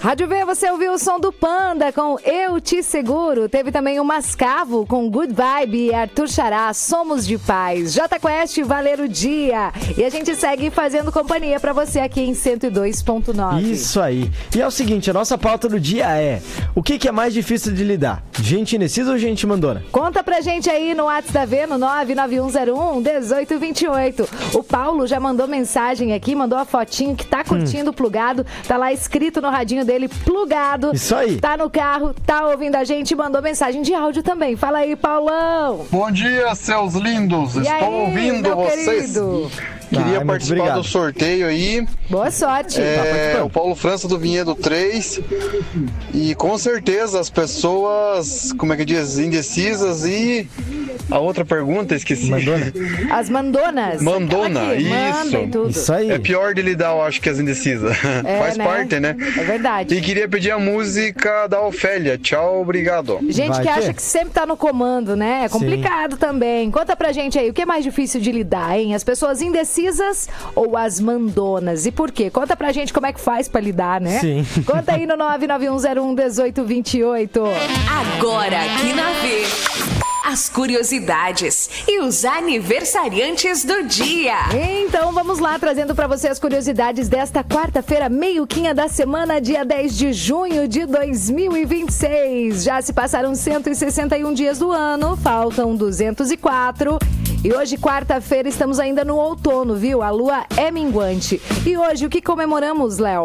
Rádio V, você ouviu o som do Panda com Eu Te Seguro. Teve também o Mascavo com Good Vibe e Arthur Xará, Somos de Paz. Jota Quest, Valer o Dia. E a gente segue fazendo companhia pra você aqui em 102.9. Isso aí. E é o seguinte, a nossa pauta do dia é: o que é mais difícil de lidar? Gente indecisa ou gente mandona? Conta pra gente aí no WhatsApp da V, no 991011828. O Paulo já mandou mensagem aqui, mandou a fotinho que tá curtindo o Plugado. Tá lá escrito no radinho dele, Plugado. Isso aí. Tá no carro, tá ouvindo a gente, mandou mensagem de áudio também. Fala aí, Paulão. Bom dia, seus lindos. Estou aí, ouvindo vocês. Querido? Queria participar do sorteio aí. Boa sorte. O Paulo França do Vinhedo 3. E com certeza as pessoas, como é que diz, indecisas e... A outra pergunta, esqueci. Mandona. As mandonas. Mandona, aqui, isso. Tudo. Isso aí. É pior de lidar, eu acho, que as indecisas. Faz parte, né? É verdade. E queria pedir a música da Ofélia. Tchau, obrigado. Gente Vai que ter? acha que sempre tá no comando, né? É complicado também. Conta pra gente aí, o que é mais difícil de lidar, hein? As pessoas indecisas ou as mandonas? E por quê? Conta pra gente como é que faz pra lidar, né? Sim. Conta aí no 991011828. Agora aqui na V, as curiosidades e os aniversariantes do dia. Então vamos lá, trazendo pra você as curiosidades desta quarta-feira, meio-quinha da semana, dia 10 de junho de 2026. Já se passaram 161 dias do ano, faltam 204. E hoje, quarta-feira, estamos ainda no outono, viu? A lua é minguante. E hoje, o que comemoramos, Léo?